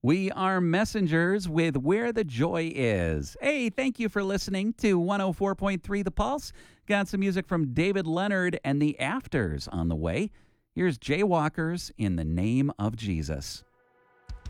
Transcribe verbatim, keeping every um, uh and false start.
We are messengers with Where the Joy Is. Hey, thank you for listening to one oh four point three The Pulse. Got some music from David Leonard and the Afters on the way. Here's Jaywalkers in the Name of Jesus.